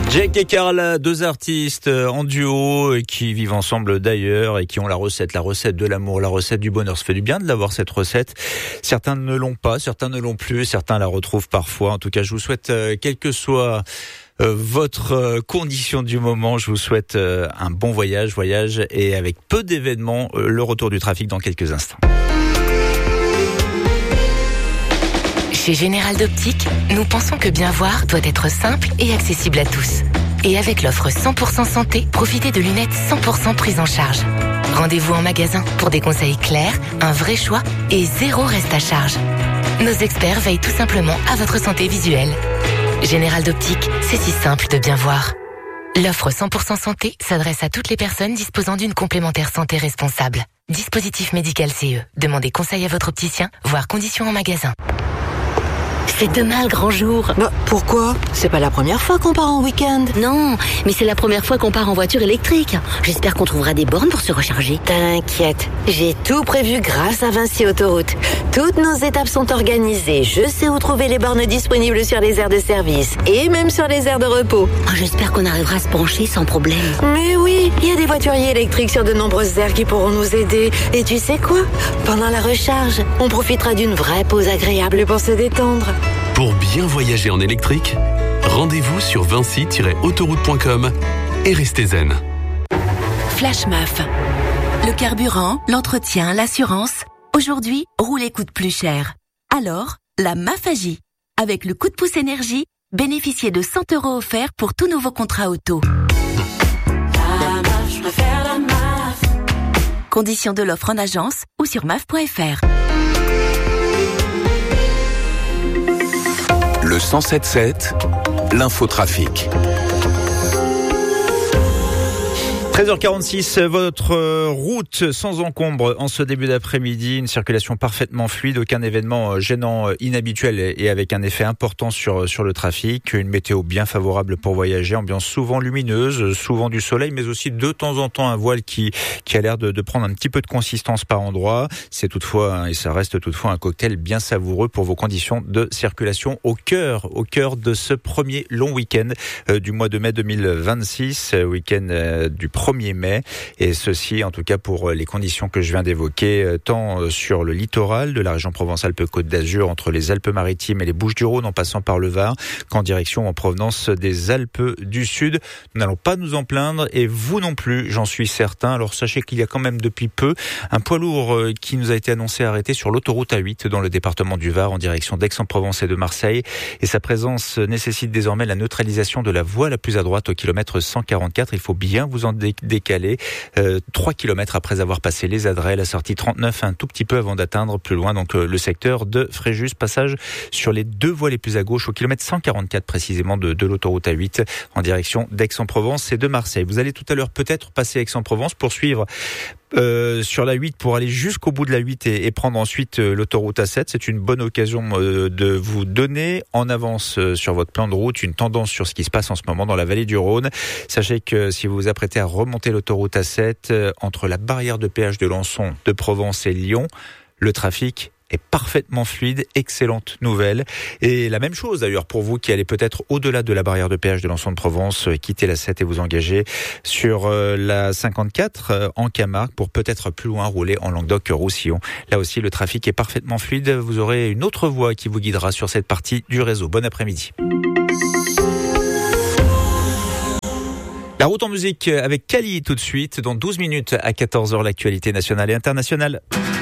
Jake et Carla, deux artistes en duo qui vivent ensemble d'ailleurs et qui ont la recette de l'amour, la recette du bonheur. Ça fait du bien de l'avoir cette recette. Certains ne l'ont pas, certains ne l'ont plus, certains la retrouvent parfois. En tout cas, je vous souhaite, quelle que soit votre condition du moment, je vous souhaite un bon voyage et avec peu d'événements, le retour du trafic dans quelques instants. Chez Général d'Optique, nous pensons que bien voir doit être simple et accessible à tous. Et avec l'offre 100% santé, profitez de lunettes 100% prises en charge. Rendez-vous en magasin pour des conseils clairs, un vrai choix et zéro reste à charge. Nos experts veillent tout simplement à votre santé visuelle. Général d'Optique, c'est si simple de bien voir. L'offre 100% santé s'adresse à toutes les personnes disposant d'une complémentaire santé responsable. Dispositif médical CE. Demandez conseil à votre opticien, voire conditions en magasin. C'est demain le grand jour. Bah, pourquoi ? C'est pas la première fois qu'on part en week-end. Non, mais c'est la première fois qu'on part en voiture électrique. J'espère qu'on trouvera des bornes pour se recharger. T'inquiète, j'ai tout prévu grâce à Vinci Autoroute. Toutes nos étapes sont organisées. Je sais où trouver les bornes disponibles sur les aires de service et même sur les aires de repos. J'espère qu'on arrivera à se brancher sans problème. Mais oui, il y a des voituriers électriques sur de nombreuses aires qui pourront nous aider. Et tu sais quoi ? Pendant la recharge, on profitera d'une vraie pause agréable pour se détendre. Pour bien voyager en électrique, rendez-vous sur vinci-autoroute.com et restez zen. Flash MAF. Le carburant, l'entretien, l'assurance. Aujourd'hui, rouler coûte plus cher. Alors, la MAF agit. Avec le coup de pouce énergie, bénéficiez de 100 € offerts pour tous nouveaux contrats auto. La MAF, je préfère la MAF. Conditions de l'offre en agence ou sur maf.fr. Le 107.7, l'infotrafic. 13h46, votre route sans encombre en ce début d'après-midi, une circulation parfaitement fluide, aucun événement gênant, inhabituel et avec un effet important sur le trafic, une météo bien favorable pour voyager, ambiance souvent lumineuse, souvent du soleil, mais aussi de temps en temps un voile qui a l'air de prendre un petit peu de consistance par endroit. C'est toutefois, et ça reste toutefois un cocktail bien savoureux pour vos conditions de circulation au cœur de ce premier long week-end du mois de mai 2026, week-end du 1er mai, et ceci en tout cas pour les conditions que je viens d'évoquer, tant sur le littoral de la région Provence-Alpes-Côte d'Azur, entre les Alpes-Maritimes et les Bouches-du-Rhône en passant par le Var, qu'en direction en provenance des Alpes du Sud. Nous n'allons pas nous en plaindre et vous non plus, j'en suis certain. Alors sachez qu'il y a quand même depuis peu un poids lourd qui nous a été annoncé arrêté sur l'autoroute A8 dans le département du Var en direction d'Aix-en-Provence et de Marseille, et sa présence nécessite désormais la neutralisation de la voie la plus à droite au kilomètre 144. Il faut bien vous en décalé 3 km après avoir passé les Adrets, la sortie 39 un tout petit peu avant d'atteindre plus loin donc le secteur de Fréjus, passage sur les deux voies les plus à gauche au kilomètre 144 précisément de l'autoroute A8 en direction d'Aix-en-Provence et de Marseille. Vous allez tout à l'heure peut-être passer Aix-en-Provence pour suivre sur la 8 pour aller jusqu'au bout de la 8 et prendre ensuite l'autoroute A7. C'est une bonne occasion de vous donner en avance sur votre plan de route une tendance sur ce qui se passe en ce moment dans la vallée du Rhône. Sachez que si vous vous apprêtez à remonter l'autoroute A7 entre la barrière de péage de Lançon, de Provence et Lyon, le trafic est parfaitement fluide, excellente nouvelle. Et la même chose d'ailleurs pour vous qui allez peut-être au-delà de la barrière de péage de Lançon de Provence, quitter la 7 et vous engager sur la 54 en Camargue pour peut-être plus loin rouler en Languedoc-Roussillon. Là aussi le trafic est parfaitement fluide, vous aurez une autre voie qui vous guidera sur cette partie du réseau. Bon après-midi. La route en musique avec Kali tout de suite, dans 12 minutes à 14h, l'actualité nationale et internationale.